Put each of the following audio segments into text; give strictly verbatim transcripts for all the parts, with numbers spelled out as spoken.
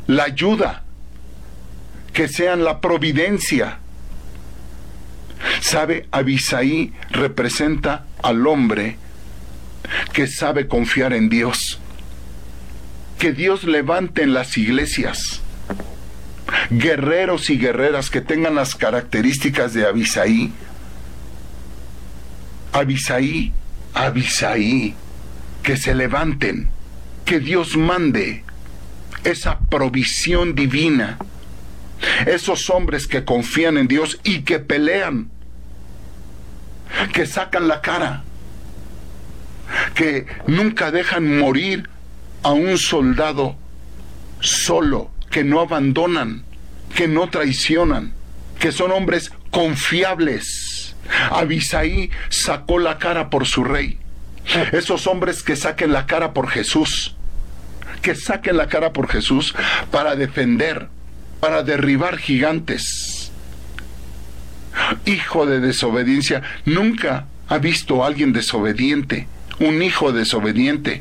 la ayuda, que sean la providencia. ¿Sabe? Abisaí representa al hombre que sabe confiar en Dios. Que Dios levante en las iglesias guerreros y guerreras que tengan las características de Abisaí. Abisaí, Abisaí, que se levanten, que Dios mande esa provisión divina. Esos hombres que confían en Dios y que pelean, que sacan la cara, que nunca dejan morir a un soldado solo, que no abandonan, que no traicionan, que son hombres confiables. Abisaí sacó la cara por su rey. Esos hombres que saquen la cara por Jesús, que saquen la cara por Jesús para defender, para derribar gigantes. Hijo de desobediencia, nunca ha visto a alguien desobediente, un hijo desobediente,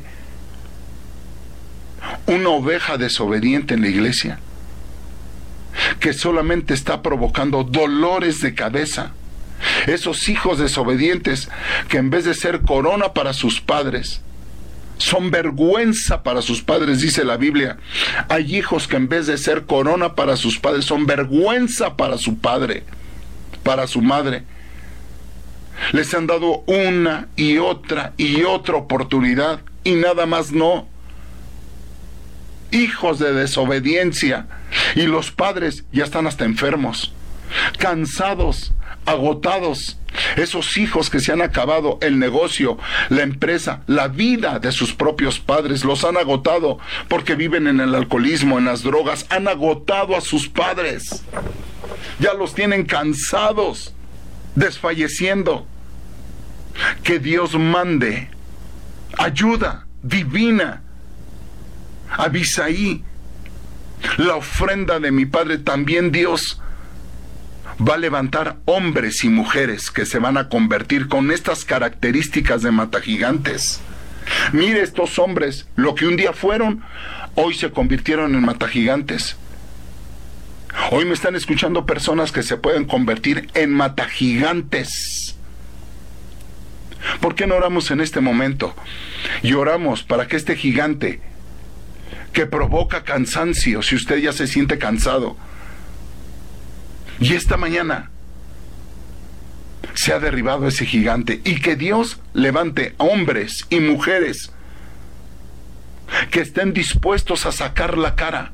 una oveja desobediente en la iglesia, que solamente está provocando dolores de cabeza. Esos hijos desobedientes que en vez de ser corona para sus padres, son vergüenza para sus padres, dice la Biblia. Hay hijos que en vez de ser corona para sus padres, son vergüenza para su padre, para su madre. Les han dado una y otra y otra oportunidad y nada más no. Hijos de desobediencia, y los padres ya están hasta enfermos, cansados, agotados. Esos hijos que se han acabado el negocio, la empresa, la vida de sus propios padres, los han agotado porque viven en el alcoholismo, en las drogas, han agotado a sus padres, ya los tienen cansados, desfalleciendo. Que Dios mande ayuda divina. Abisaí, la ofrenda de mi padre, también Dios va a levantar hombres y mujeres que se van a convertir con estas características de matagigantes. Mire, estos hombres, lo que un día fueron, hoy se convirtieron en matagigantes. Hoy me están escuchando personas que se pueden convertir en matagigantes. ¿Por qué no oramos en este momento? Y oramos para que este gigante que provoca cansancio, si usted ya se siente cansado, y esta mañana se ha derribado ese gigante, y que Dios levante hombres y mujeres que estén dispuestos a sacar la cara,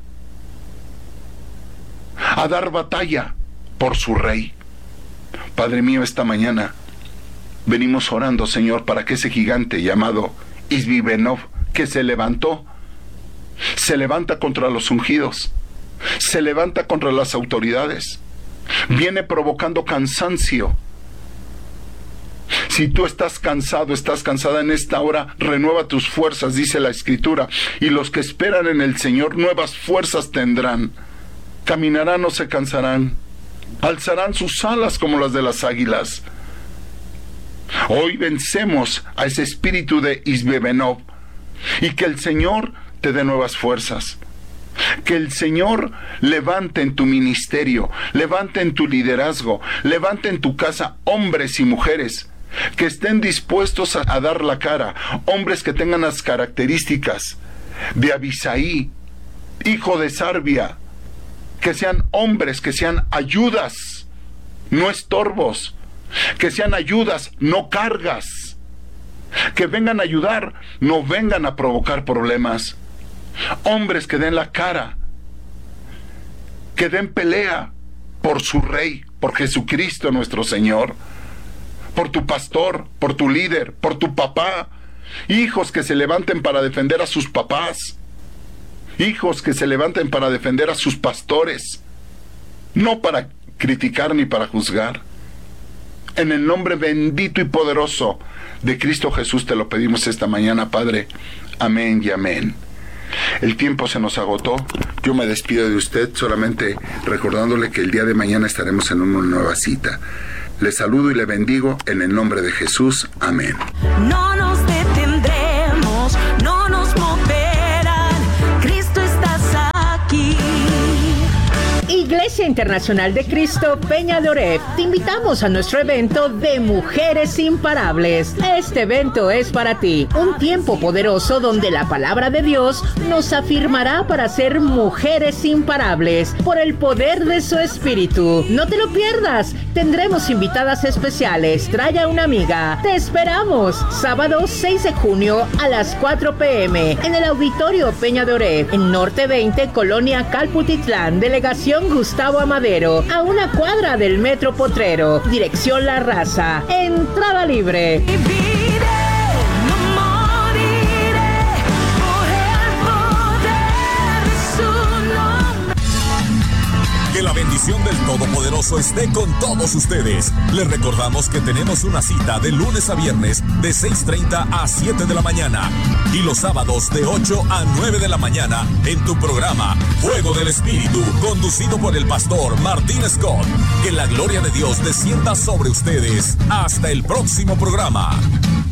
a dar batalla por su rey. Padre mío, esta mañana venimos orando, Señor, para que ese gigante llamado Isbi-Benob, que se levantó, se levanta contra los ungidos, se levanta contra las autoridades, viene provocando cansancio. Si tú estás cansado, estás cansada en esta hora, renueva tus fuerzas, dice la Escritura, y los que esperan en el Señor nuevas fuerzas tendrán, caminarán, no se cansarán, alzarán sus alas como las de las águilas. Hoy vencemos a ese espíritu de Isbi-Benob, y que el Señor te dé nuevas fuerzas. Que el Señor levante en tu ministerio, levante en tu liderazgo, levante en tu casa hombres y mujeres que estén dispuestos a, a dar la cara, hombres que tengan las características de Abisaí, hijo de Sarbia, que sean hombres, que sean ayudas, no estorbos, que sean ayudas, no cargas, que vengan a ayudar, no vengan a provocar problemas. Hombres que den la cara, que den pelea por su rey, por Jesucristo nuestro Señor, por tu pastor, por tu líder, por tu papá. Hijos que se levanten para defender a sus papás, hijos que se levanten para defender a sus pastores, no para criticar ni para juzgar. En el nombre bendito y poderoso de Cristo Jesús te lo pedimos esta mañana, Padre. Amén y amén. El tiempo se nos agotó. Yo me despido de usted solamente recordándole que el día de mañana estaremos en una nueva cita. Le saludo y le bendigo en el nombre de Jesús. Amén. No nos detendremos, no nos moverán. Cristo estás aquí. Iglesia Internacional de Cristo Peña de Oreb, te invitamos a nuestro evento de Mujeres Imparables. Este evento es para ti, un tiempo poderoso donde la palabra de Dios nos afirmará para ser mujeres imparables por el poder de su Espíritu. No te lo pierdas, tendremos invitadas especiales, trae a una amiga. Te esperamos, sábado seis de junio a las cuatro p m en el Auditorio Peña de Oreb, en Norte veinte, Colonia Calputitlán, Delegación Gustavo Amadero, a una cuadra del Metro Potrero, dirección La Raza, entrada libre. Que la bendición del Todopoderoso esté con todos ustedes. Les recordamos que tenemos una cita de lunes a viernes de seis treinta a siete de la mañana y los sábados de ocho a nueve de la mañana en tu programa Fuego del Espíritu, conducido por el pastor Martín Scott. Que la gloria de Dios descienda sobre ustedes. Hasta el próximo programa.